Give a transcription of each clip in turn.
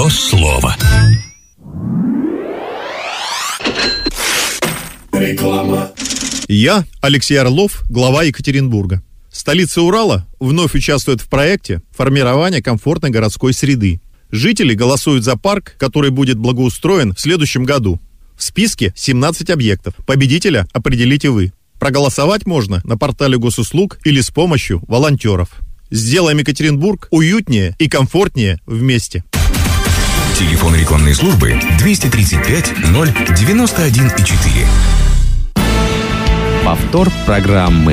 Его слово. Реклама. Я, Алексей Орлов, глава Екатеринбурга. Столица Урала вновь участвует в проекте формирования комфортной городской среды. Жители голосуют за парк, который будет благоустроен в следующем году. В списке 17 объектов. Победителя определите вы. Проголосовать можно на портале госуслуг или с помощью волонтеров. Сделаем Екатеринбург уютнее и комфортнее вместе. Телефон рекламной службы 235 091 4. Повтор программы.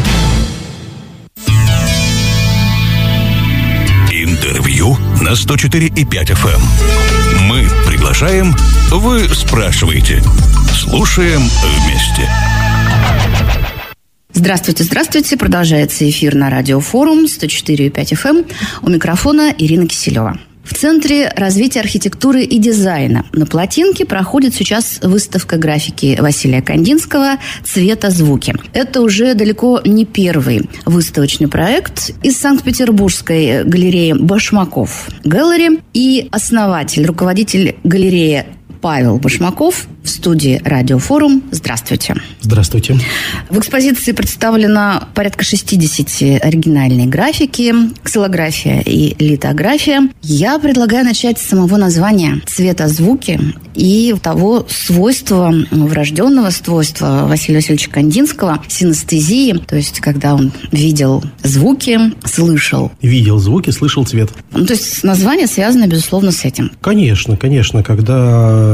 Интервью на 104,5 FM. Мы приглашаем, вы спрашиваете. Слушаем вместе. Здравствуйте, здравствуйте. Продолжается эфир на радиофорум 104,5 FM. У микрофона Ирина Киселева. В Центре развития архитектуры и дизайна на Плотинке проходит сейчас выставка графики Василия Кандинского «Цветозвуки». Это уже далеко не первый выставочный проект из Санкт-Петербургской галереи «Башмаков Гэллери» и основатель, руководитель галереи Павел Башмаков в студии «Радиофорум». Здравствуйте. Здравствуйте. В экспозиции представлено порядка 60 оригинальной графики, ксилография и литография. Я предлагаю начать с самого названия «Цветозвуки» и того свойства, врожденного свойства Василия Васильевича Кандинского, синестезии, то есть когда он видел звуки, слышал. Видел звуки, слышал цвет. То есть название связано, безусловно, с этим. Конечно. Когда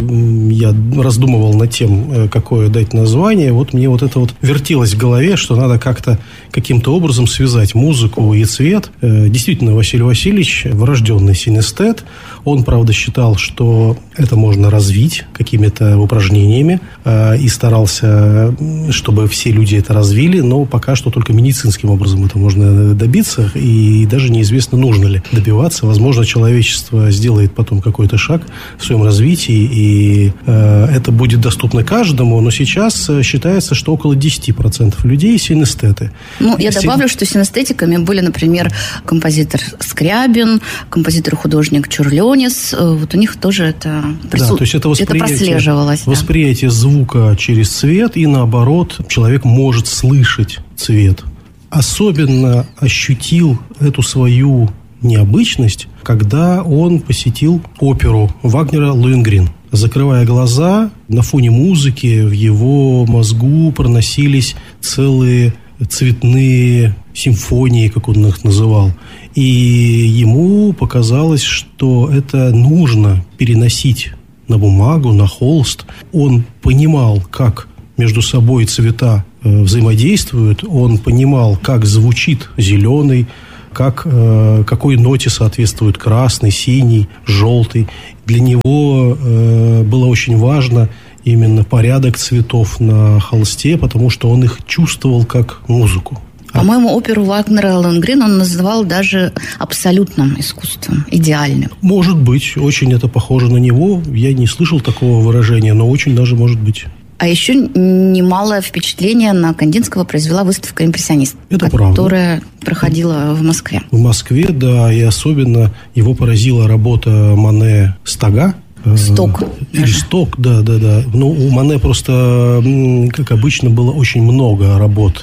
я раздумывал над тем, какое дать название, вот мне вот это вот вертелось в голове, что надо как-то каким-то образом связать музыку и цвет. Действительно, Василий Васильевич врожденный синестет. Он, правда, считал, что это можно развить какими-то упражнениями и старался, чтобы все люди это развили, но пока что только медицинским образом это можно добиться, и даже неизвестно, нужно ли добиваться. Возможно, человечество сделает потом какой-то шаг в своем развитии, и это будет доступно каждому, но сейчас считается, что около 10% людей синестеты. Я добавлю, что синестетиками были, например, композитор Скрябин, композитор-художник Чурлёнис. Вот у них тоже это то есть это прослеживалось. Восприятие звука через цвет, и наоборот, человек может слышать цвет. Особенно ощутил эту свою необычность, когда он посетил оперу Вагнера «Лоенгрин». Закрывая глаза, на фоне музыки в его мозгу проносились целые цветные симфонии, как он их называл. И ему показалось, что это нужно переносить на бумагу, на холст. Он понимал, как между собой цвета взаимодействуют. Он понимал, как звучит зеленый, какой ноте соответствует красный, синий, желтый. Для него было очень важно именно порядок цветов на холсте, потому что он их чувствовал как музыку. По-моему, оперу Вагнера «Лоенгрин» он называл даже абсолютным искусством, идеальным. Может быть, очень это похоже на него. Я не слышал такого выражения, но очень даже может быть. А еще немалое впечатление на Кандинского произвела выставка «Импрессионист», которая проходила в Москве. В Москве, да, и особенно его поразила работа Мане «Стога». Сток. Или сток, да. Но у Мане просто, как обычно, было очень много работ.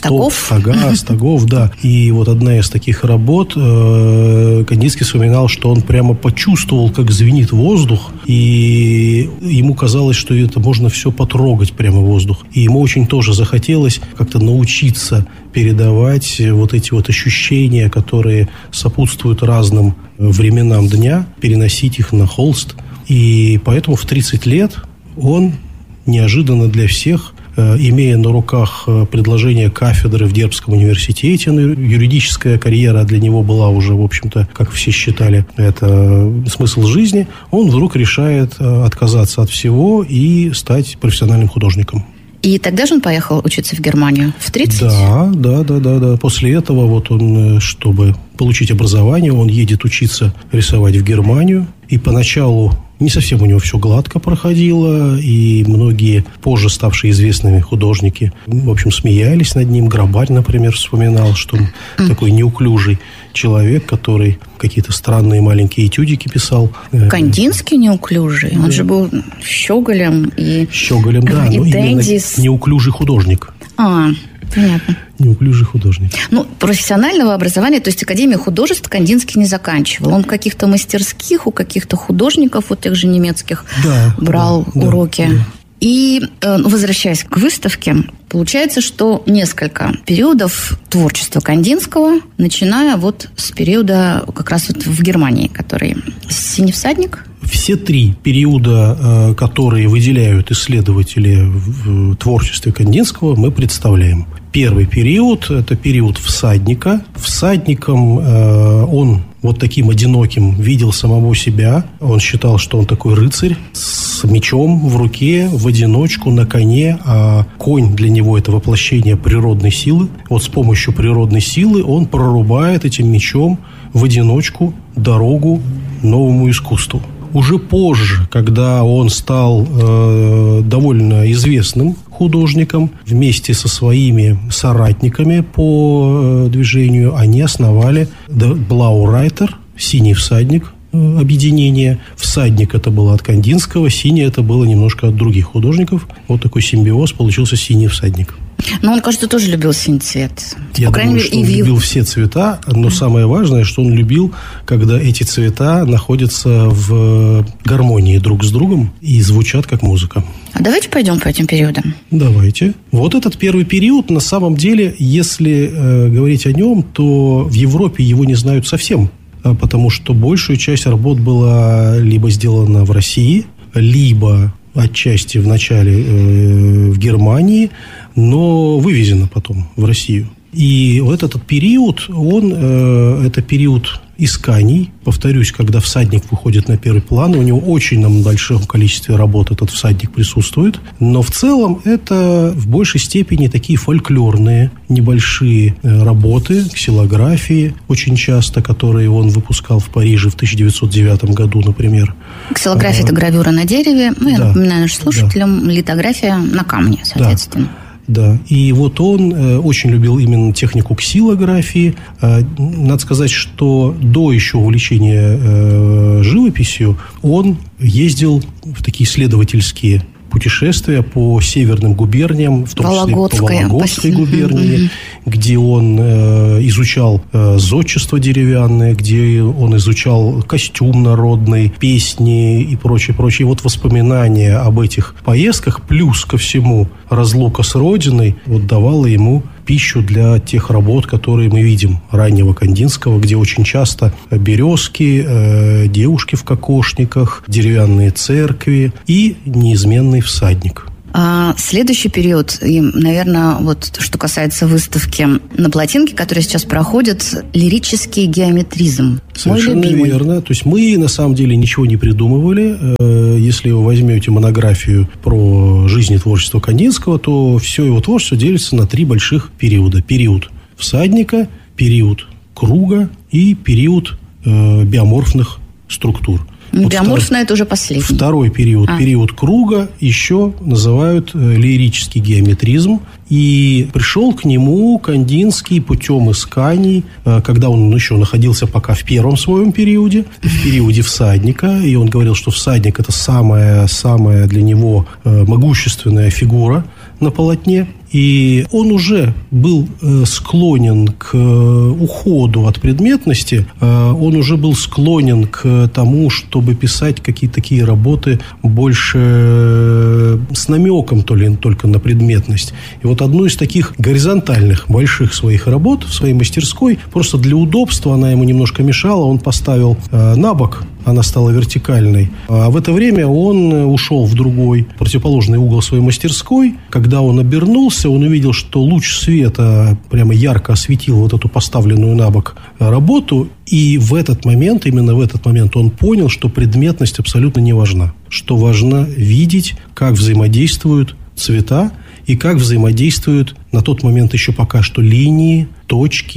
Стогов, да. И вот одна из таких работ, Кандинский вспоминал, что он прямо почувствовал, как звенит воздух, и ему казалось, что это можно все потрогать, прямо воздух. И ему очень тоже захотелось как-то научиться передавать вот эти вот ощущения, которые сопутствуют разным временам дня, переносить их на холст. И поэтому в 30 лет он неожиданно для всех, имея на руках предложение кафедры в Дербском университете, юридическая карьера для него была уже, в общем-то, как все считали, это смысл жизни, он вдруг решает отказаться от всего и стать профессиональным художником. И тогда же он поехал учиться в Германию? В 30? Да. После этого вот он, чтобы получить образование, он едет учиться рисовать в Германию. И поначалу Не совсем у него все гладко проходило, и многие позже ставшие известными художники, в общем, смеялись над ним. Грабарь, например, вспоминал, что он такой неуклюжий человек, который какие-то странные маленькие этюдики писал. Кандинский неуклюжий? Он же был щеголем и... Щеголем, да, но именно неуклюжий художник. Понятно. Неуклюжий художник. Профессионального образования, то есть Академию художеств Кандинский не заканчивал. Он в каких-то мастерских, у каких-то художников, вот тех же немецких, брал уроки. Да. И, возвращаясь к выставке, получается, что несколько периодов творчества Кандинского, начиная вот с периода как раз вот в Германии, который «Синий всадник». Все три периода, которые выделяют исследователи в творчестве Кандинского, мы представляем. Первый период – это период всадника. Всадником он вот таким одиноким видел самого себя. Он считал, что он такой рыцарь с мечом в руке, в одиночку, на коне. А конь для него – это воплощение природной силы. Вот с помощью природной силы он прорубает этим мечом в одиночку дорогу новому искусству. Уже позже, когда он стал довольно известным художником, вместе со своими соратниками по движению, они основали Блау-Райтер, «Синий всадник», объединение. «Всадник» это было от Кандинского, «Синий» это было немножко от других художников. Вот такой симбиоз получился «Синий всадник». Но он, кажется, тоже любил синий цвет. Я думаю, что он любил все цвета, но самое важное, что он любил, когда эти цвета находятся в гармонии друг с другом и звучат как музыка. А давайте пойдем по этим периодам. Давайте. Вот этот первый период, на самом деле, если говорить о нем, то в Европе его не знают совсем, потому что большую часть работ была либо сделана в России, либо отчасти в начале в Германии, но вывезено потом в Россию. И вот этот период, это период исканий. Повторюсь, когда всадник выходит на первый план, у него очень на большом количестве работ этот всадник присутствует. Но в целом это в большей степени такие фольклорные небольшие работы, ксилографии очень часто, которые он выпускал в Париже в 1909 году, например. Ксилография – это гравюра на дереве. Я напоминаю нашим слушателям, литография на камне, соответственно. Да, и вот он очень любил именно технику ксилографии. Надо сказать, что до еще увлечения живописью он ездил в такие исследовательские путешествия по северным губерниям, в том числе по Вологодской губернии, где он изучал зодчество деревянное, где он изучал костюм народный, песни и прочее. Вот воспоминания об этих поездках, плюс ко всему разлука с родиной, вот давала ему пищу для тех работ, которые мы видим раннего Кандинского, где очень часто березки, девушки в кокошниках, деревянные церкви и неизменный всадник. Следующий период, и, наверное, вот что касается выставки на плотинке, которая сейчас проходит, лирический геометризм. Совершенно верно. То есть мы, на самом деле, ничего не придумывали. Если вы возьмете монографию про жизнь и творчество Кандинского, то все его творчество делится на три больших периода. Период всадника, период круга и период биоморфных структур. Биоморфное – это уже последний. Второй период, период круга, еще называют лирический геометризм. И пришел к нему Кандинский путем исканий, когда он еще находился пока в первом своем периоде, в периоде всадника. И он говорил, что всадник – это самая для него могущественная фигура на полотне. И он уже был склонен к уходу от предметности, он уже был склонен к тому, чтобы писать какие-то такие работы больше с намеком только на предметность. И вот одну из таких горизонтальных больших своих работ в своей мастерской, просто для удобства она ему немножко мешала, он поставил на бок, она стала вертикальной. А в это время он ушел в другой, противоположный угол своей мастерской. Когда он обернулся, он увидел, что луч света прямо ярко осветил вот эту поставленную на бок работу. И именно в этот момент он понял, что предметность абсолютно не важна. Что важно видеть, как взаимодействуют цвета и как взаимодействуют на тот момент еще пока что линии, точки,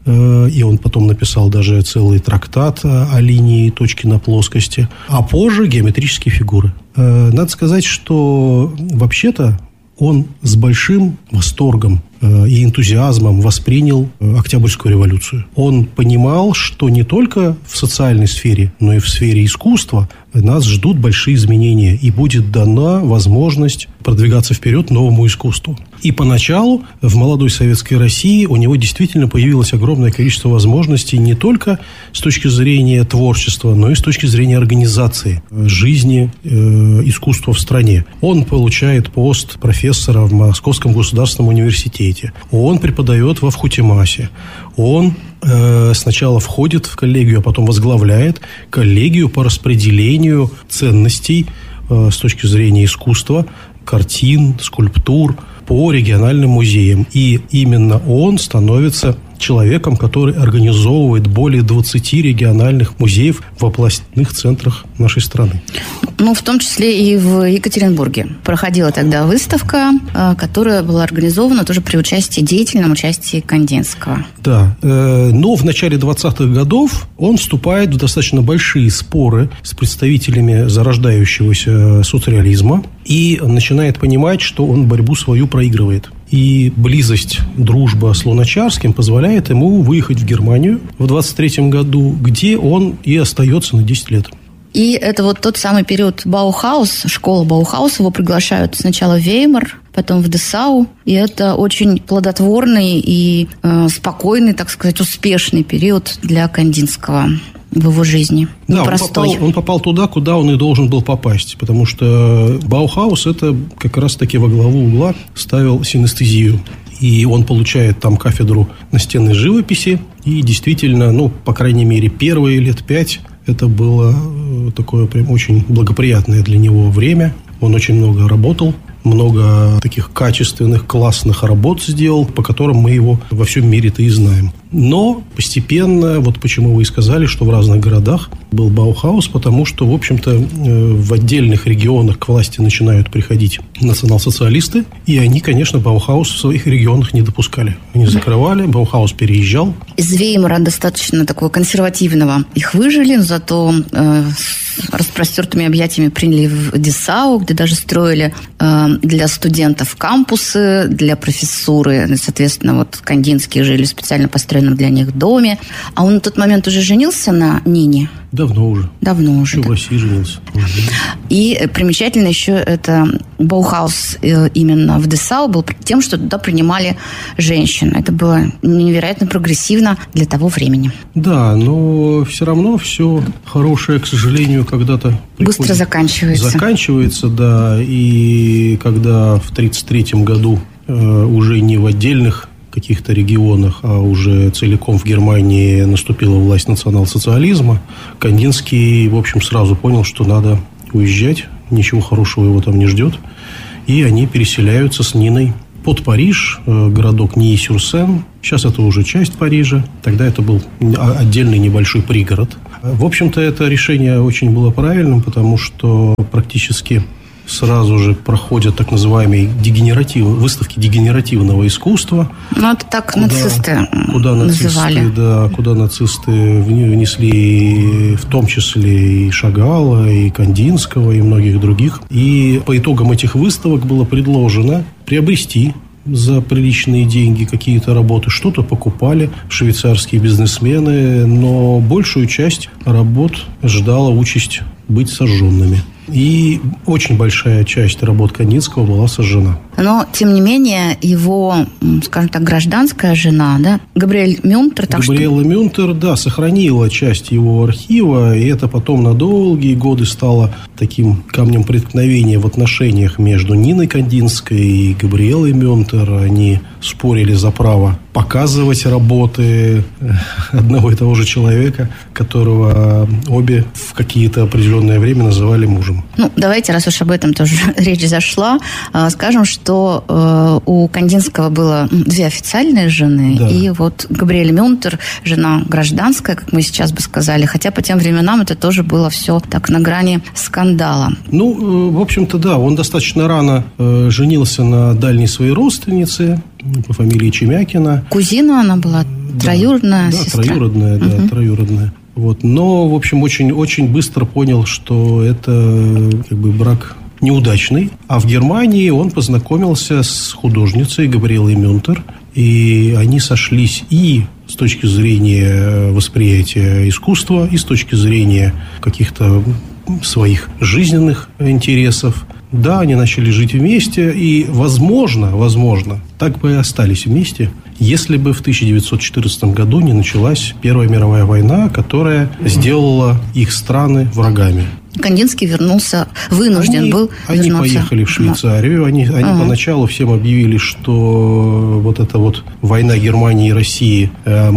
и он потом написал даже целый трактат о линии точки на плоскости, а позже геометрические фигуры. Надо сказать, что вообще-то он с большим восторгом и энтузиазмом воспринял Октябрьскую революцию. Он понимал, что не только в социальной сфере, но и в сфере искусства нас ждут большие изменения, и будет дана возможность продвигаться вперед новому искусству. И поначалу в молодой советской России у него действительно появилось огромное количество возможностей не только с точки зрения творчества, но и с точки зрения организации жизни искусства в стране. Он получает пост профессора в Московском государственном университете. Он преподает во Вхутемасе. Он сначала входит в коллегию, а потом возглавляет коллегию по распределению ценностей с точки зрения искусства, картин, скульптур по региональным музеям. И именно он становится человеком, который организовывает более 20 региональных музеев в областных центрах нашей страны. Ну, в том числе и в Екатеринбурге. Проходила тогда выставка, которая была организована тоже при деятельном участии Кандинского. Да, но в начале 20-х годов он вступает в достаточно большие споры с представителями зарождающегося соцреализма и начинает понимать, что он борьбу свою проигрывает. И близость, дружба с Луначарским позволяет ему выехать в Германию в 23-м году, где он и остается на 10 лет. И это вот тот самый период Баухаус, школа Баухаус, его приглашают сначала в Веймар, потом в Десау. И это очень плодотворный и спокойный, так сказать, успешный период для Кандинского в его жизни. Да, он попал туда, куда он и должен был попасть, потому что Баухаус это как раз-таки во главу угла ставил синестезию. И он получает там кафедру настенной живописи. И действительно, по крайней мере, первые лет 5 это было такое прям очень благоприятное для него время. Он очень много работал, много таких качественных, классных работ сделал, по которым мы его во всем мире-то и знаем. Но постепенно, вот почему вы и сказали, что в разных городах был Баухаус, потому что, в общем-то, в отдельных регионах к власти начинают приходить национал-социалисты, и они, конечно, Баухаус в своих регионах не допускали. Они закрывали, Баухаус переезжал. Из Веймара достаточно такого консервативного их выжили, зато с распростертыми объятиями приняли в Десау, где даже строили для студентов кампусы, для профессуры. Соответственно, вот Кандинские жили в специально построенном для них доме. А он на тот момент уже женился на Нине? Давно уже. Еще в России женился. И примечательно еще это Баухаус именно в Десау был тем, что туда принимали женщин. Это было невероятно прогрессивно для того времени. Да, но все равно все хорошее, к сожалению, когда-то быстро заканчивается. Заканчивается, да. И когда в 1933 году уже не в отдельных каких-то регионах, а уже целиком в Германии наступила власть национал-социализма, Кандинский, в общем, сразу понял, что надо уезжать, ничего хорошего его там не ждет. И они переселяются с Ниной под Париж, городок Нии-Сюрсен. Сейчас это уже часть Парижа. Тогда это был отдельный небольшой пригород. В общем-то, это решение очень было правильным, потому что практически сразу же проходят так называемые выставки дегенеративного искусства. Ну, это так нацисты называли. Куда нацисты внесли в том числе и Шагала, и Кандинского, и многих других. И по итогам этих выставок было предложено приобрести за приличные деньги какие-то работы. Что-то покупали швейцарские бизнесмены, но большую часть работ ждала участь быть сожженными. И очень большая часть работ Кандинского была сожжена. Но, тем не менее, его, скажем так, гражданская жена, да, Габриэль Мюнтер... Габриэла Мюнтер, да, сохранила часть его архива, и это потом на долгие годы стало таким камнем преткновения в отношениях между Ниной Кандинской и Габриэлой Мюнтер. Они спорили за право показывать работы одного и того же человека, которого обе в какие-то определенное время называли мужем. Ну, давайте, раз уж об этом тоже речь зашла, скажем, что у Кандинского было 2 официальные жены, да. И вот Габриэль Мюнтер, жена гражданская, как мы сейчас бы сказали, хотя по тем временам это тоже было все так на грани скандала. Ну, в общем-то, да, он достаточно рано женился на дальней своей родственнице по фамилии Чемякина. Кузина она была? Троюродная сестра. Троюродная, троюродная. Вот. Но, в общем, очень быстро понял, что это брак неудачный. А в Германии он познакомился с художницей Габриэлой Мюнтер. И они сошлись и с точки зрения восприятия искусства, и с точки зрения каких-то своих жизненных интересов. Да, они начали жить вместе, и, возможно, так бы и остались вместе, если бы в 1914 году не началась Первая мировая война, которая сделала их страны врагами. Кандинский вынужден был вернуться. Они поехали в Швейцарию. Они поначалу всем объявили, что вот эта вот война Германии и России,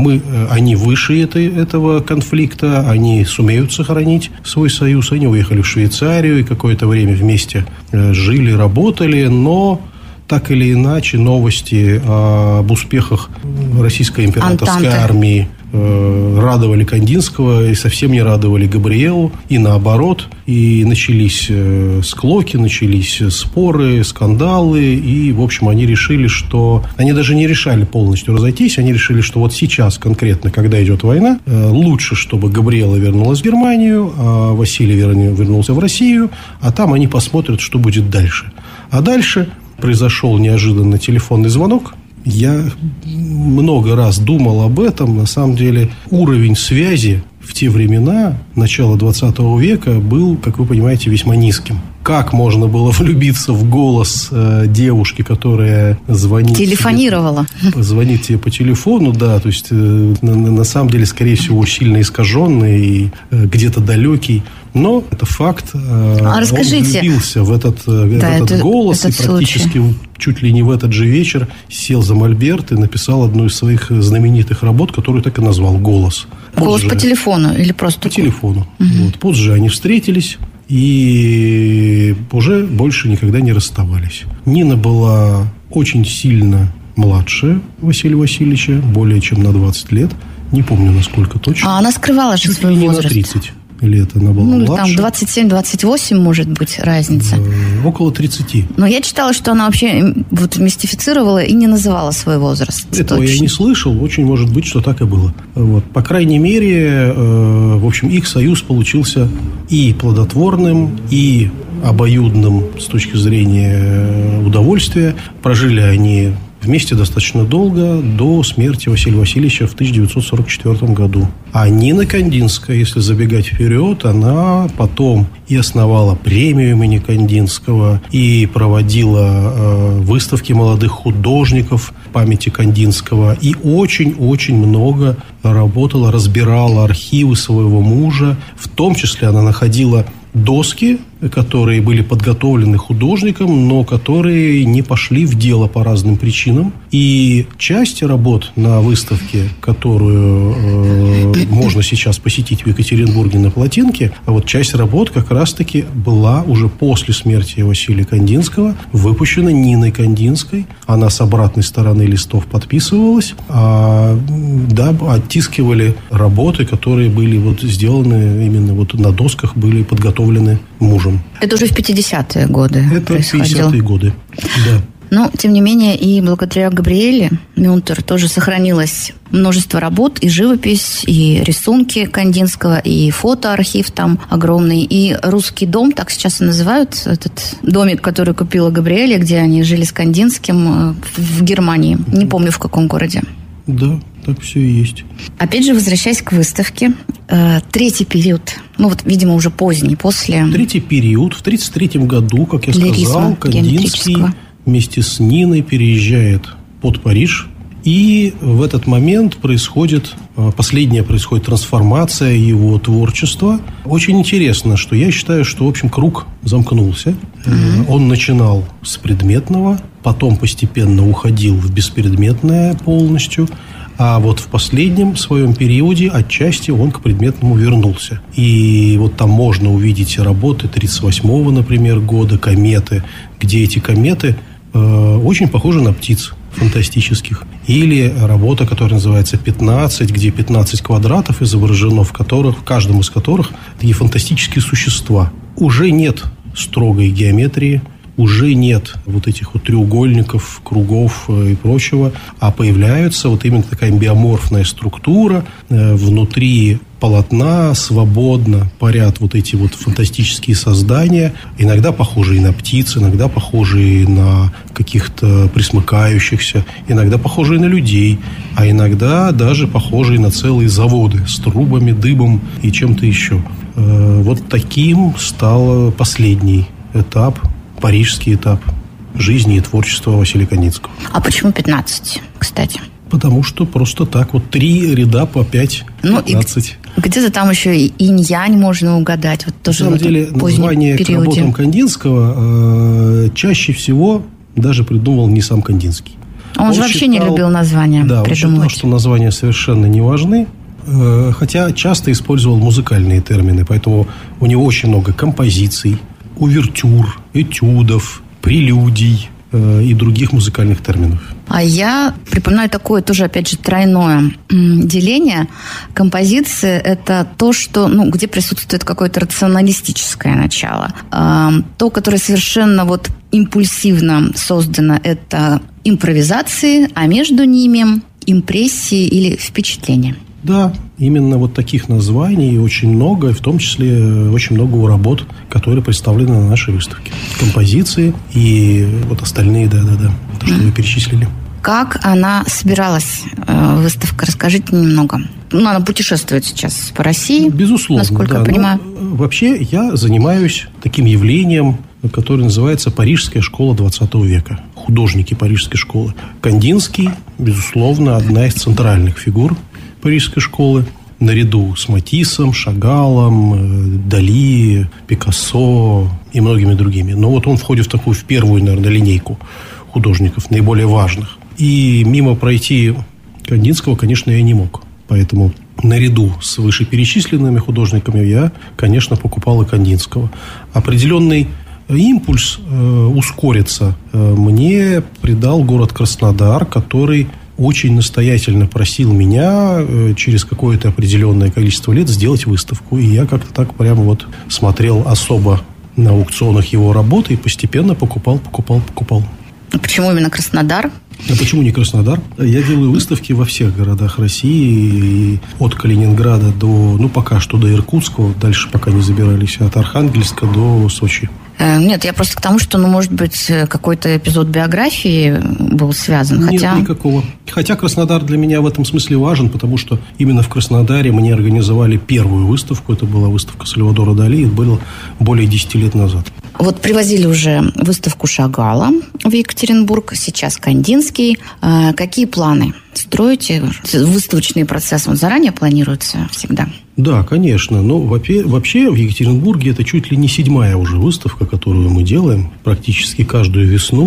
они выше этого конфликта, они сумеют сохранить свой союз. Они уехали в Швейцарию и какое-то время вместе жили, работали, но так или иначе новости об успехах российской императорской армии радовали Кандинского и совсем не радовали Габриэлу, и наоборот. И начались склоки, начались споры, скандалы, и, в общем, они решили, что... Они даже не решали полностью разойтись, они решили, что вот сейчас конкретно, когда идет война, лучше, чтобы Габриэла вернулась в Германию, а Василий вернулся в Россию, а там они посмотрят, что будет дальше. А дальше произошел неожиданно телефонный звонок. Я много раз думал об этом. На самом деле уровень связи в те времена, начала 20 века, был, как вы понимаете, весьма низким. Как можно было влюбиться в голос девушки, которая звонит... Телефонировала. Звонит тебе по телефону, да. То есть, на самом деле, скорее всего, сильно искаженный и где-то далекий. Но это факт. Расскажите. Он влюбился в этот голос и практически чуть ли не в этот же вечер сел за мольберт и написал одну из своих знаменитых работ, которую так и назвал «Голос». Голос по телефону или просто? По телефону. Вот. Позже они встретились и уже больше никогда не расставались. Нина была очень сильно младше Василия Васильевича, более чем на 20 лет. Не помню, насколько точно. А она скрывала же свой возраст. На 30 лет она была младше. Там 27-28 может быть разница. Около 30. Но я читала, что она вообще мистифицировала и не называла свой возраст. Этого точно я не слышал. Очень может быть, что так и было. Вот. По крайней мере, в общем, их союз получился и плодотворным, и обоюдным с точки зрения удовольствия. Прожили они вместе достаточно долго, до смерти Василия Васильевича в 1944 году. А Нина Кандинская, если забегать вперед, она потом и основала премию имени Кандинского, и проводила выставки молодых художников памяти Кандинского, и очень-очень много работала, разбирала архивы своего мужа. В том числе она находила доски, которые были подготовлены художником, но которые не пошли в дело по разным причинам. И часть работ на выставке, которую можно сейчас посетить в Екатеринбурге на Плотинке, а вот часть работ как раз-таки была уже после смерти Василия Кандинского, выпущена Ниной Кандинской. Она с обратной стороны листов подписывалась, оттискивали работы, которые были вот сделаны именно вот на досках, были подготовлены мужем. Это уже в 50-е годы происходило. Это 50-е годы, да. Но, тем не менее, и благодаря Габриэле Мюнтер тоже сохранилось множество работ, и живопись, и рисунки Кандинского, и фотоархив там огромный, и русский дом, так сейчас и называют этот домик, который купила Габриэле, где они жили с Кандинским в Германии. Не помню, в каком городе. Да, так все и есть. Опять же, возвращаясь к выставке, третий период, видимо, уже поздний, после... Третий период, в 1933 году, как я сказал, Кандинский вместе с Ниной переезжает под Париж, и в этот момент происходит трансформация его творчества. Очень интересно, что я считаю, что, в общем, круг замкнулся. Он начинал с предметного, потом постепенно уходил в беспредметное полностью, а вот в последнем своем периоде отчасти он к предметному вернулся. И вот там можно увидеть работы 1938, например, года, кометы, где эти кометы очень похожи на птиц фантастических. Или работа, которая называется «15», где 15 квадратов изображено, в каждом из которых такие фантастические существа. Уже нет строгой геометрии, уже нет вот этих вот треугольников, кругов и прочего, а появляется вот именно такая биоморфная структура. Внутри полотна свободно парят вот эти вот фантастические создания, иногда похожие на птиц, иногда похожие на каких-то пресмыкающихся, иногда похожие на людей, а иногда даже похожие на целые заводы с трубами, дыбом и чем-то еще. Вот таким стал последний этап, парижский этап жизни и творчества Василия Кандинского. А почему 15, кстати? Потому что просто так вот 3 ряда по 5, 15. Где-то там еще и инь-янь можно угадать. Вот тоже на самом деле название к работам Кандинского чаще всего даже придумал не сам Кандинский. Он же вообще не любил названия придумывать. Он считал, что названия совершенно не важны, хотя часто использовал музыкальные термины, поэтому у него очень много композиций, увертюр, этюдов, прелюдий и других музыкальных терминов. А я припоминаю такое тоже, опять же, тройное деление. Композиция – это то, что, где присутствует какое-то рационалистическое начало. То, которое совершенно вот импульсивно создано, это импровизации, а между ними импрессии или впечатления. Да, именно вот таких названий очень много, в том числе очень много у работ, которые представлены на нашей выставке. Композиции и вот остальные, да-да-да, то, что вы перечислили. Как она собиралась, выставка? Расскажите немного. Она путешествует сейчас по России, безусловно, насколько я понимаю. Вообще я занимаюсь таким явлением, которое называется «Парижская школа 20 века». Художники Парижской школы. Кандинский, безусловно, одна из центральных фигур Парижской школы, наряду с Матиссом, Шагалом, Дали, Пикассо и многими другими. Но вот он входит в первую, наверное, линейку художников, наиболее важных. И мимо пройти Кандинского, конечно, я не мог. Поэтому наряду с вышеперечисленными художниками я, конечно, покупал и Кандинского. Определенный импульс ускориться мне придал город Краснодар, который очень настоятельно просил меня через какое-то определенное количество лет сделать выставку. И я как-то так прямо вот смотрел особо на аукционах его работы и постепенно покупал. Почему именно Краснодар? А почему не Краснодар? Я делаю выставки во всех городах России, от Калининграда до, пока что до Иркутска, дальше пока не забирались, от Архангельска до Сочи. Нет, я просто к тому, что, может быть, какой-то эпизод биографии был связан. Нет, никакого. Хотя Краснодар для меня в этом смысле важен, потому что именно в Краснодаре мне организовали первую выставку. Это была выставка Сальвадора Дали. Это было более 10 лет назад. Вот привозили уже выставку Шагала в Екатеринбург, сейчас Кандинский. Какие планы строите? Выставочный процесс он заранее планируется всегда? Да, конечно. Но вообще в Екатеринбурге это чуть ли не 7-я уже выставка, которую мы делаем. Практически каждую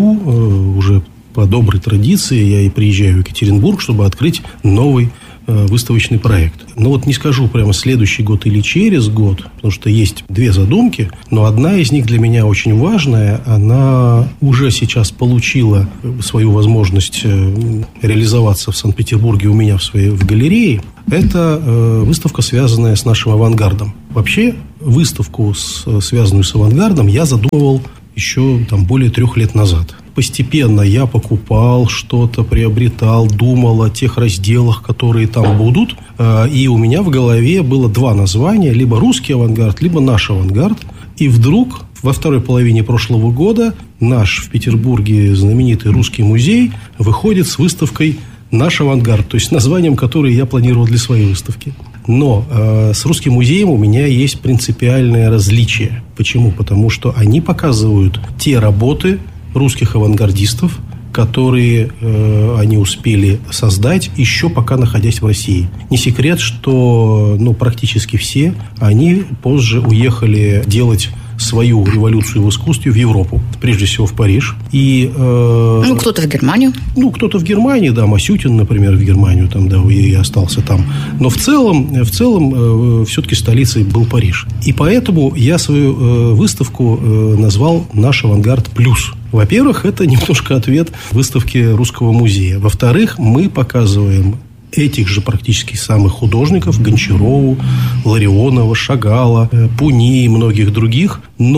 весну уже по доброй традиции я и приезжаю в Екатеринбург, чтобы открыть новый выставочный проект. Но вот не скажу прямо следующий год или через год, потому что есть 2 задумки, но одна из них для меня очень важная. Она уже сейчас получила свою возможность реализоваться в Санкт-Петербурге у меня в галерее. Это выставка, связанная с нашим авангардом. Вообще, выставку, связанную с авангардом, я задумывал еще более 3 лет назад. Постепенно я покупал что-то, приобретал, думал о тех разделах, которые там будут. И у меня в голове было 2 названия. Либо русский авангард, либо наш авангард. И вдруг во второй половине прошлого года наш в Петербурге знаменитый русский музей выходит с выставкой «Наш авангард», то есть названием, которое я планировал для своей выставки. Но с Русским музеем у меня есть принципиальное различие. Почему? Потому что они показывают те работы русских авангардистов, которые они успели создать, еще пока находясь в России. Не секрет, что практически все они позже уехали делать свою революцию в искусстве в Европу, прежде всего в Париж. И, кто-то в Германию. Кто-то в Германии, да, Масютин, например, в Германию, и остался там. Но в целом все-таки столицей был Париж. И поэтому я свою выставку назвал «Наш авангард плюс». Во-первых, это немножко ответ выставки Русского музея. Во-вторых, мы показываем этих же практически самых художников: Гончарову, Ларионова, Шагала, Пуни и многих других, но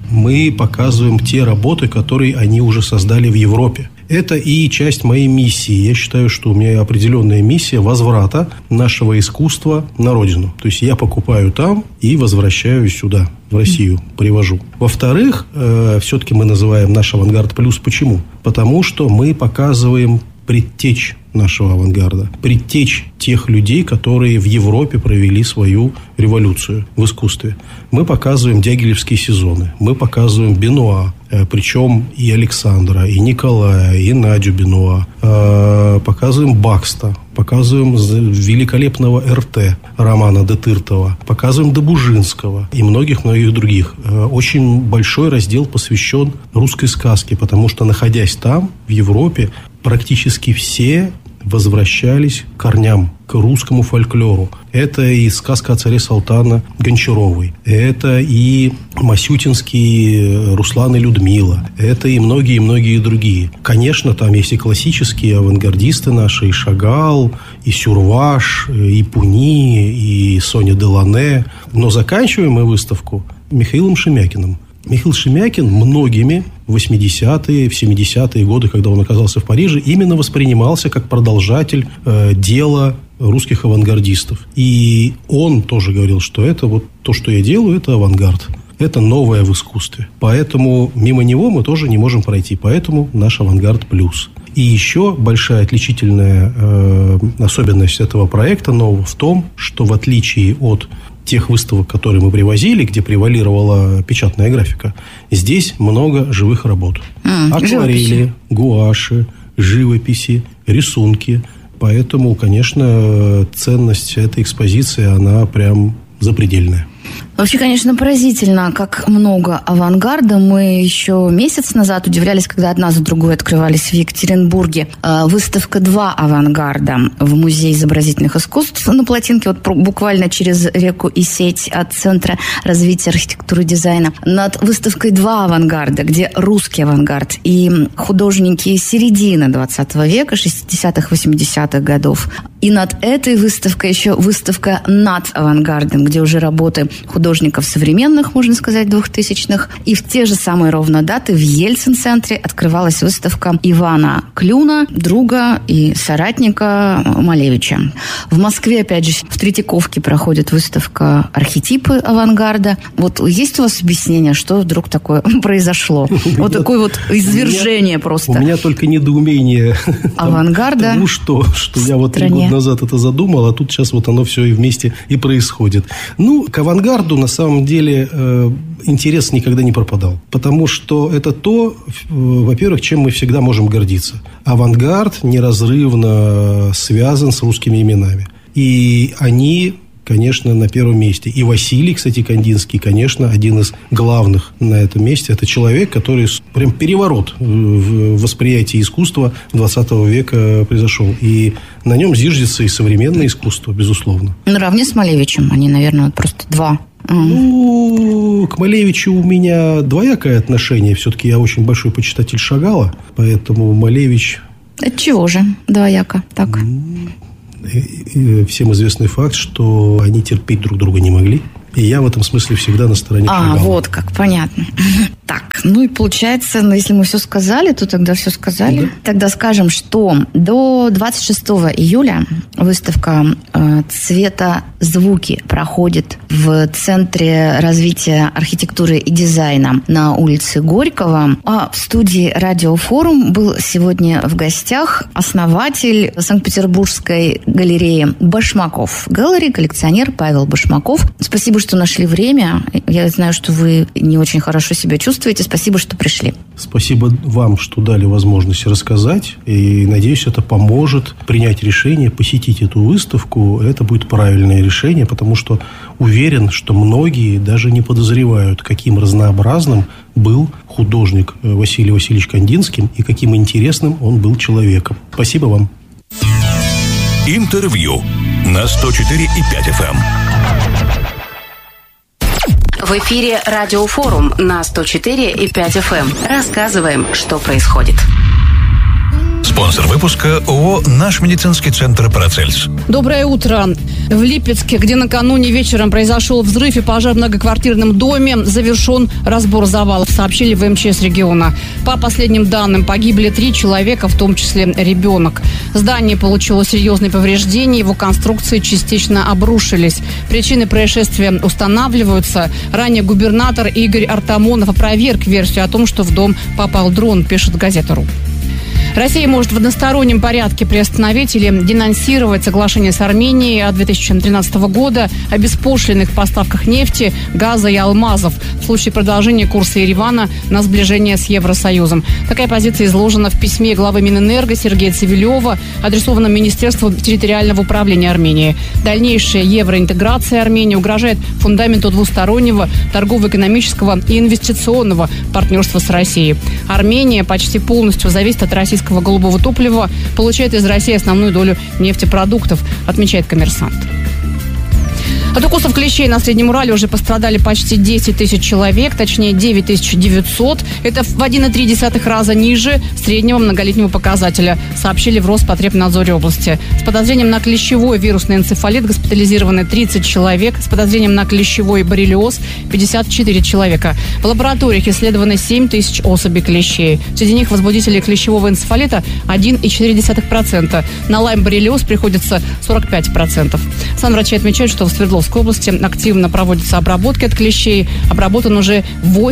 мы показываем те работы, которые они уже создали в Европе. Это и часть моей миссии. Я считаю, что у меня определенная миссия возврата нашего искусства на родину. То есть я покупаю там и возвращаю сюда, в Россию, привожу. Во-вторых, все-таки мы называем наш авангард плюс. Почему? Потому что мы показываем предтечь нашего авангарда, предтечь тех людей, которые в Европе провели свою революцию в искусстве. Мы показываем дягилевские сезоны, мы показываем Бенуа, причем и Александра, и Николая, и Надю Бенуа, показываем Бакста, показываем великолепного РТ Романа де Тыртова, показываем Добужинского и многих-многих других. Очень большой раздел посвящен русской сказке, потому что, находясь там, в Европе, практически все возвращались к корням, к русскому фольклору. Это и сказка о царе Салтана Гончаровой, это и Масютинский Руслан и Людмила, это и многие-многие другие. Конечно, там есть и классические авангардисты наши, и Шагал, и Сюрваш, и Пуни, и Соня Делане. Но заканчиваем мы выставку Михаилом Шемякиным. Михаил Шемякин многими в 80-е, в 70-е годы, когда он оказался в Париже, именно воспринимался как продолжатель дела русских авангардистов. И он тоже говорил, что это вот то, что я делаю, это авангард. Это новое в искусстве. Поэтому мимо него мы тоже не можем пройти. Поэтому наш авангард плюс. И еще большая отличительная особенность этого проекта нового в том, что в отличие от тех выставок, которые мы привозили, где превалировала печатная графика, здесь много живых работ. Акварели, гуаши, живописи, рисунки. Поэтому, конечно, ценность этой экспозиции, она прям запредельная. Вообще, конечно, поразительно, как много авангарда. Мы еще месяц назад удивлялись, когда одна за другой открывались в Екатеринбурге. Выставка «Два авангарда» в Музее изобразительных искусств на Плотинке, вот буквально через реку и сеть от Центра развития архитектуры и дизайна. Над выставкой «Два авангарда», где русский авангард и художники середины 20 века, 60-х, 80-х годов. И над этой выставкой еще выставка «Над авангардом», где уже работы художников современных, можно сказать, 2000-х. И в те же самые ровно даты в Ельцин-центре открывалась выставка Ивана Клюна, друга и соратника Малевича. В Москве, опять же, в Третьяковке проходит выставка «Архетипы авангарда». Вот есть у вас объяснение, что вдруг такое произошло? Вот такое вот извержение просто. У меня только недоумение авангарда. Тому, что я вот 3 года назад это задумал, а тут сейчас вот оно все и вместе и происходит. Ну, к авангарду на самом деле интерес никогда не пропадал. Потому что это то, во-первых, чем мы всегда можем гордиться. Авангард неразрывно связан с русскими именами. И они, конечно, на первом месте. И Василий, кстати, Кандинский, конечно, один из главных на этом месте. Это человек, который прям переворот в восприятии искусства 20 века произошел. И на нем зиждется и современное искусство, безусловно. Наравне с Малевичем. Они, наверное, просто два. Ну, к Малевичу у меня двоякое отношение. Все-таки я очень большой почитатель Шагала. Поэтому Малевич... Отчего же двояко так? Всем известный факт, что они терпеть друг друга не могли. И я в этом смысле всегда на стороне Шагала. Вот как, понятно. Так, ну и получается, если мы все сказали, то тогда все сказали. Да. Тогда скажем, что до 26 июля выставка «Цветозвуки» проходит в Центре развития архитектуры и дизайна на улице Горького. А в студии «Радиофорум» был сегодня в гостях основатель Санкт-Петербургской галереи Башмаков Галлери, коллекционер Павел Башмаков. Спасибо, что нашли время. Я знаю, что вы не очень хорошо себя чувствуете. Спасибо, что пришли. Спасибо вам, что дали возможность рассказать. И, надеюсь, это поможет принять решение, посетить эту выставку. Это будет правильное решение, потому что уверен, что многие даже не подозревают, каким разнообразным был художник Василий Васильевич Кандинский и каким интересным он был человеком. Спасибо вам. Интервью на 104,5 FM. В эфире «Радиофорум» на 104,5 FM. Рассказываем, что происходит. Спонсор выпуска ООО «Наш медицинский центр Парацельс». Доброе утро. В Липецке, где накануне вечером произошел взрыв и пожар в многоквартирном доме, завершен разбор завалов, сообщили в МЧС региона. По последним данным, погибли 3 человека, в том числе ребенок. Здание получило серьезные повреждения, его конструкции частично обрушились. Причины происшествия устанавливаются. Ранее губернатор Игорь Артамонов опроверг версию о том, что в дом попал дрон, пишет газета.ру. Россия может в одностороннем порядке приостановить или денонсировать соглашение с Арменией от 2013 года о беспошлинных поставках нефти, газа и алмазов в случае продолжения курса Еревана на сближение с Евросоюзом. Такая позиция изложена в письме главы Минэнерго Сергея Цивилева, адресованном Министерству территориального управления Армении. Дальнейшая евроинтеграция Армении угрожает фундаменту двустороннего торгово-экономического и инвестиционного партнерства с Россией. Армения почти полностью зависит от российского голубого топлива, получает из России основную долю нефтепродуктов, отмечает «Коммерсант». От укусов клещей на Среднем Урале уже пострадали почти 10 тысяч человек, точнее 9900. Это в 1,3 раза ниже среднего многолетнего показателя, сообщили в Роспотребнадзоре области. С подозрением на клещевой вирусный энцефалит госпитализированы 30 человек, с подозрением на клещевой боррелиоз 54 человека. В лабораториях исследованы 7 тысяч особей клещей. Среди них возбудители клещевого энцефалита 1,4%. На лайм-боррелиоз приходится 45%. Санврачи отмечают, что в Свердловской области активно проводятся обработки от клещей. Обработан уже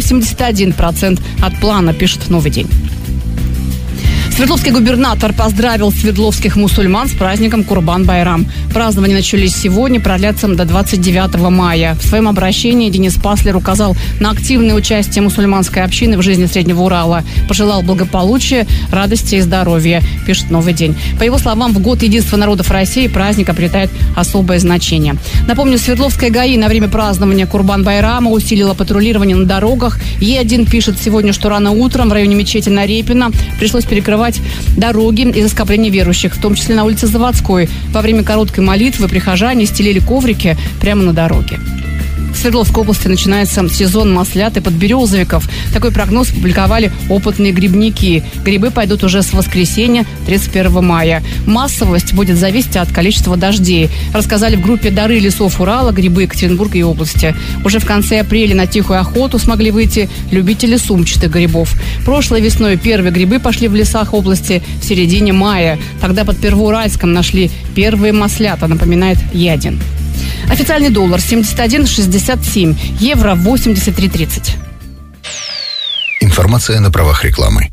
81% от плана, пишет «Новый день». Свердловский губернатор поздравил свердловских мусульман с праздником Курбан-Байрам. Празднования начались сегодня, продлятся до 29 мая. В своем обращении Денис Паслер указал на активное участие мусульманской общины в жизни Среднего Урала. Пожелал благополучия, радости и здоровья, пишет «Новый день». По его словам, в год единства народов России праздник обретает особое значение. Напомню, Свердловская ГАИ на время празднования Курбан-Байрама усилила патрулирование на дорогах. Е1 пишет сегодня, что рано утром в районе мечети Нарепина пришлось перекрывать дороги из-за скопления верующих, в том числе на улице Заводской. Во время короткой молитвы прихожане стелили коврики прямо на дороге. В Свердловской области начинается сезон маслят и подберезовиков. Такой прогноз публиковали опытные грибники. Грибы пойдут уже с воскресенья, 31 мая. Массовость будет зависеть от количества дождей. Рассказали в группе «Дары лесов Урала», грибы Екатеринбурга и области. Уже в конце апреля на тихую охоту смогли выйти любители сумчатых грибов. Прошлой весной первые грибы пошли в лесах области в середине мая. Тогда под Первоуральском нашли первые маслята, напоминает Е1. Официальный доллар 71,67, евро 83,30. Информация на правах рекламы.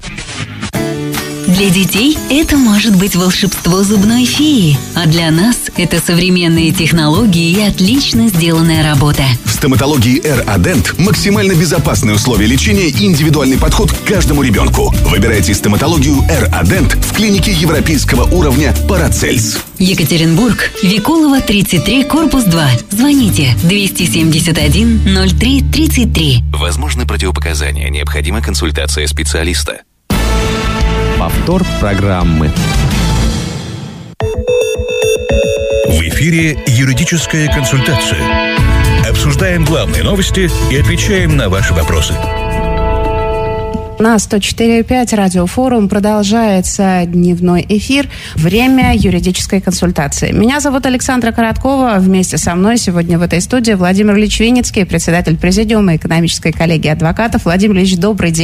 Для детей это может быть волшебство зубной феи, а для нас это современные технологии и отлично сделанная работа. В стоматологии R-Adent максимально безопасные условия лечения и индивидуальный подход к каждому ребенку. Выбирайте стоматологию R-Adent в клинике европейского уровня Парацельс. Екатеринбург, Викулова, 33, корпус 2. Звоните 271 03 33. Возможны противопоказания, необходима консультация специалиста. Повтор программы. В эфире юридическая консультация. Обсуждаем главные новости и отвечаем на ваши вопросы. На 104.5 радиофорум продолжается дневной эфир. Время юридической консультации. Меня зовут Александра Короткова. Вместе со мной сегодня в этой студии Владимир Ильич Винницкий, председатель Президиума экономической коллегии адвокатов. Владимир Ильич, добрый день.